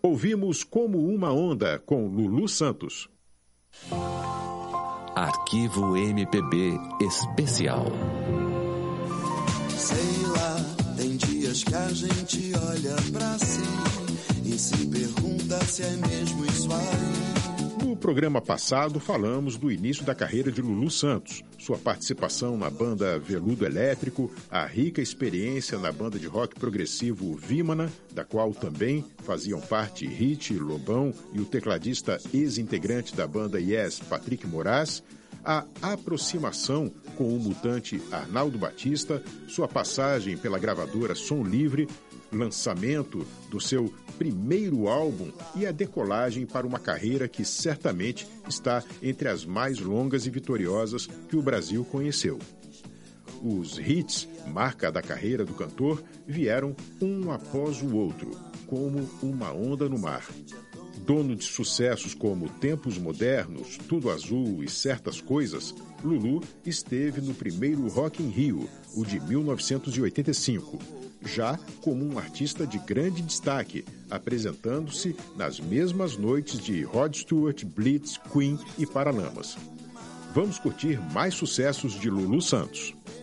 Ouvimos Como Uma Onda, com Lulu Santos. Arquivo MPB Especial. Sei lá, tem dias que a gente olha pra si e se pergunta se é mesmo isso aí. No programa passado, falamos do início da carreira de Lulu Santos, sua participação na banda Veludo Elétrico, a rica experiência na banda de rock progressivo Vimana, da qual também faziam parte Hit, Lobão e o tecladista ex-integrante da banda Yes, Patrick Moraes, a aproximação com o mutante Arnaldo Batista, sua passagem pela gravadora Som Livre, lançamento do seu primeiro álbum e a decolagem para uma carreira que certamente está entre as mais longas e vitoriosas que o Brasil conheceu. Os hits, marca da carreira do cantor, vieram um após o outro, como uma onda no mar. Dono de sucessos como Tempos Modernos, Tudo Azul e Certas Coisas, Lulu esteve no primeiro Rock in Rio, o de 1985, já como um artista de grande destaque, apresentando-se nas mesmas noites de Rod Stewart, Blitz, Queen e Paralamas. Vamos curtir mais sucessos de Lulu Santos.